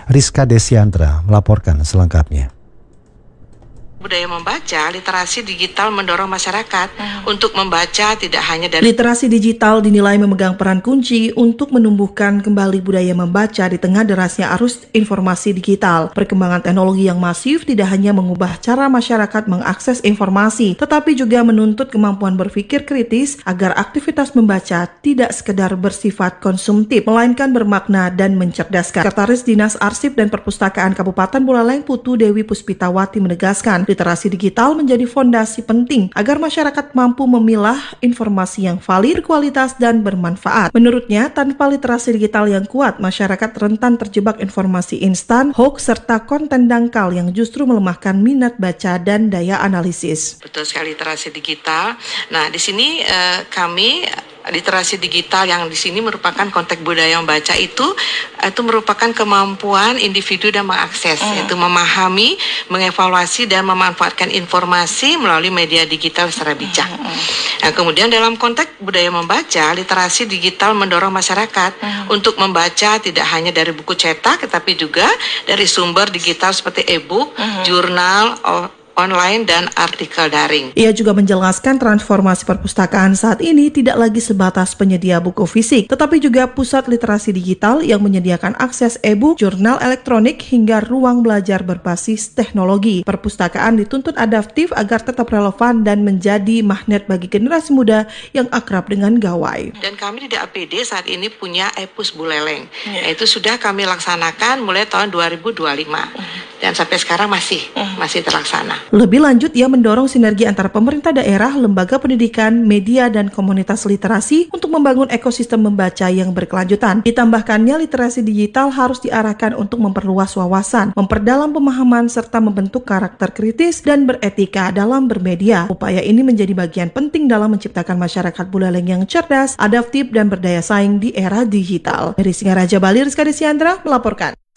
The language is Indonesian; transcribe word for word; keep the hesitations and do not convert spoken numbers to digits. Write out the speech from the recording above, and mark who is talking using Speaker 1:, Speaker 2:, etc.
Speaker 1: Rizka Desiandra melaporkan selengkapnya.
Speaker 2: Budaya membaca, literasi digital mendorong masyarakat hmm. untuk membaca tidak hanya dari...
Speaker 3: Literasi digital dinilai memegang peran kunci untuk menumbuhkan kembali budaya membaca di tengah derasnya arus informasi digital. Perkembangan teknologi yang masif tidak hanya mengubah cara masyarakat mengakses informasi, tetapi juga menuntut kemampuan berpikir kritis agar aktivitas membaca tidak sekedar bersifat konsumtif, melainkan bermakna dan mencerdaskan. Sekretaris Dinas Arsip dan Perpustakaan Kabupaten Buleleng Putu Dewi Puspitawati menegaskan, literasi digital menjadi fondasi penting agar masyarakat mampu memilah informasi yang valid, berkualitas, dan bermanfaat. Menurutnya, tanpa literasi digital yang kuat, masyarakat rentan terjebak informasi instan, hoax, serta konten dangkal yang justru melemahkan minat baca dan daya analisis.
Speaker 2: Betul sekali, literasi digital. Nah, di sini eh, kami literasi digital yang di sini merupakan konteks budaya membaca itu itu merupakan kemampuan individu dan mengakses, mm. yaitu memahami, mengevaluasi dan memanfaatkan informasi melalui media digital secara bijak. Mm. Nah, kemudian dalam konteks budaya membaca, literasi digital mendorong masyarakat mm. untuk membaca tidak hanya dari buku cetak, tetapi juga dari sumber digital seperti e-book, mm. jurnal, online, dan artikel daring.
Speaker 3: Ia juga menjelaskan transformasi perpustakaan saat ini tidak lagi sebatas penyedia buku fisik, tetapi juga pusat literasi digital yang menyediakan akses e-book, jurnal elektronik, hingga ruang belajar berbasis teknologi. Perpustakaan dituntut adaptif agar tetap relevan dan menjadi magnet bagi generasi muda yang akrab dengan gawai.
Speaker 2: Dan kami di D A P D saat ini punya e-pus Buleleng. Yeah. Nah, itu sudah kami laksanakan mulai tahun dua ribu dua puluh lima. Uh. Dan sampai sekarang masih uh. masih terlaksana.
Speaker 3: Lebih lanjut, ia mendorong sinergi antara pemerintah daerah, lembaga pendidikan, media, dan komunitas literasi untuk membangun ekosistem membaca yang berkelanjutan. Ditambahkannya, literasi digital harus diarahkan untuk memperluas wawasan, memperdalam pemahaman, serta membentuk karakter kritis dan beretika dalam bermedia. Upaya ini menjadi bagian penting dalam menciptakan masyarakat Buleleng yang cerdas, adaptif, dan berdaya saing di era digital. Dari Singaraja Bali, Rizka Desiandra melaporkan.